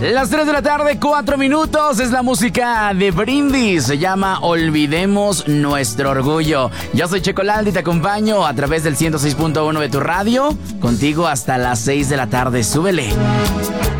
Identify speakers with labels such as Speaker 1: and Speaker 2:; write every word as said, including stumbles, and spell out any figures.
Speaker 1: Las tres de la tarde, cuatro minutos, es la música de Brindis, se llama Olvidemos Nuestro Orgullo. Yo soy Checolalde y te acompaño a través del ciento seis punto uno de tu radio, contigo hasta las seis de la tarde, súbele.